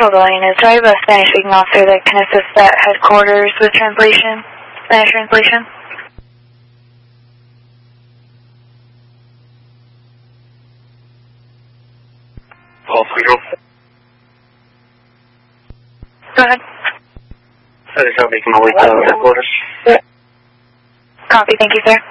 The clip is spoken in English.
Central Building is right about Spanish speaking officer that can assist at headquarters with translation, Spanish translation. Go ahead. I just making my way to headquarters. Copy, thank you, sir.